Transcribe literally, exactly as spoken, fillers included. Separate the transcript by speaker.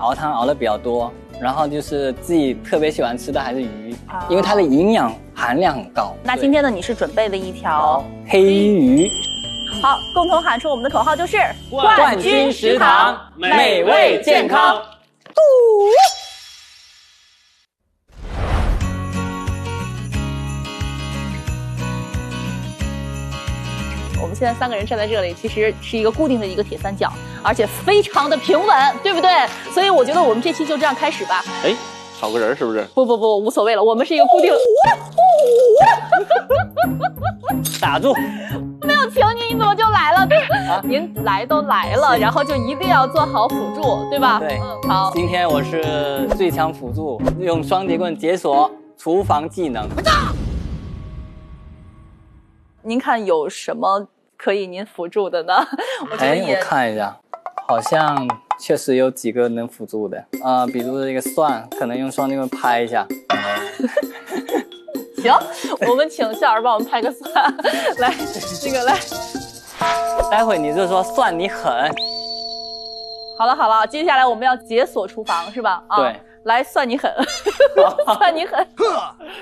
Speaker 1: 熬汤熬的比较多，然后就是自己特别喜欢吃的还是鱼，啊、因为它的营养含量很高。
Speaker 2: 那今天呢，你是准备了一条
Speaker 1: 黑鱼。
Speaker 2: 好，共同喊出我们的口号就是
Speaker 3: 冠军食堂，美味健康。嘟。
Speaker 2: 我们现在三个人站在这里，其实是一个固定的一个铁三角，而且非常的平稳，对不对？所以我觉得我们这期就这样开始吧。
Speaker 3: 哎，少个人是不是？
Speaker 2: 不不不，无所谓了，我们是一个固定。
Speaker 1: 打住！
Speaker 2: 没有请你，你怎么就来了？啊、您来都来了，然后就一定要做好辅助，对吧？
Speaker 1: 对，
Speaker 2: 嗯，好。
Speaker 1: 今天我是最强辅助，用双节棍解锁厨房技能。
Speaker 2: 您看有什么可以您辅助的呢？我觉得也，
Speaker 1: 哎，我看一下，好像确实有几个能辅助的啊、呃，比如这个蒜，可能用双节棍拍一下。
Speaker 2: 行，我们请笑儿帮我们拍个蒜，来，这个来。
Speaker 1: 待会你就说蒜你狠。
Speaker 2: 好了好了，接下来我们要解锁厨房是吧？啊，
Speaker 1: 对，
Speaker 2: 来蒜你狠，蒜你狠。